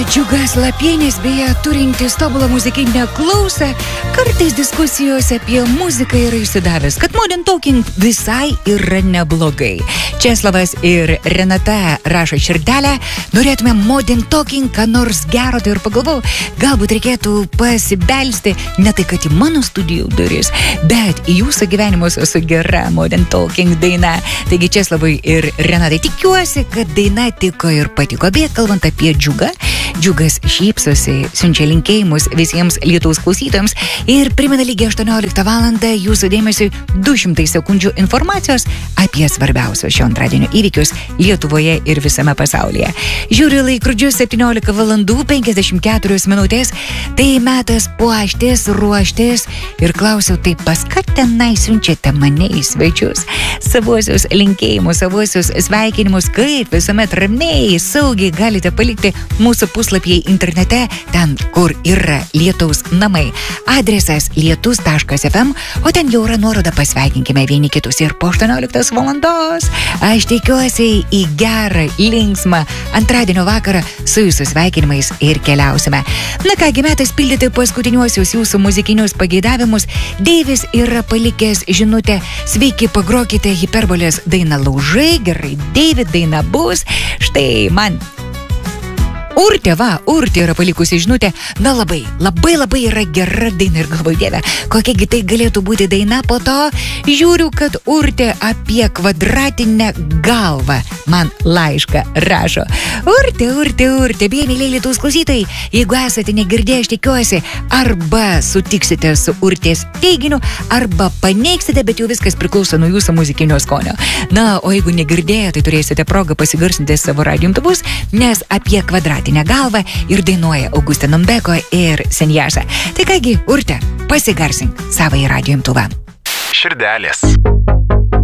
Džiugas Lapienis, beje, turintis tobulą muzikinę klausą, kartais diskusijose apie muziką yra išsidavęs, kad Modern Talking visai yra neblogai. Česlavas ir Renata rašo širdelę, norėtume Modern Talking, ką nors gero, tai ir pagalvau, galbūt reikėtų pasibelsti, ne tai, kad į mano studijų duris, bet į jūsų gyvenimus su gera Modern Talking daina. Taigi Česlavui ir Renatai, tikiuosi, kad daina tiko ir patiko. Beje, kalbant apie Džiugą, Džiugas šypsosi, siunčia linkėjimus visiems Lietuvos klausytojams ir primena lygiai 18 valandą jūsų dėmesiui 200 sekundžių informacijos apie svarbiausius šio antradienio įvykius Lietuvoje ir visame pasaulyje. Žiūriu laikrodžius 17 valandų 54 minutės, tai metas puoštis, ruoštis ir klausiau, tai pas ką tenai siunčiate mane į svečius? Savuosius linkėjimus, savuosius sveikinimus, kaip visuomet ramiai, saugiai galite palikti mūsų puslapyje internete, ten, kur yra Lietaus namai. Adresas lietus.fm, o ten jau yra nuoroda pasveikinkime vieni kitus ir po 18 valandos. Aš tikiuosi į gerą, linksmą antradienio vakarą su jūsų sveikinimais ir keliausime. Na kągi, metas pildyti paskutiniuosius jūsų muzikinius pageidavimus. Deivis yra palikęs žinutę, sveiki, pagrokite Hiperbolės dainą Laužai. Gerai, Deivid, daina bus. Štai man Urtė yra palikusi žinutę, na labai yra gera daina ir galvoju, Dieve, kokiagi tai galėtų būti daina, po to žiūriu, kad Urtė apie kvadratinę galvą man laišką rašo. Urtė, beje, mėlyje Lietuvos klausytojai, jeigu esate negirdėję, aš tikiuosi, arba sutiksite su Urtės teiginiu, arba paneigsite, bet jau viskas priklauso nuo jūsų muzikinio skonio. Na, o jeigu negirdėję, tai turėsite progą pasigarsinti savo radijo imtuvus, nes apie kvadratinę galvą ir dainuoja Augustė Numbeko ir Senjaša. Tai kągi, Urte, pasigarsink savo į radijo imtuvą. Širdelės.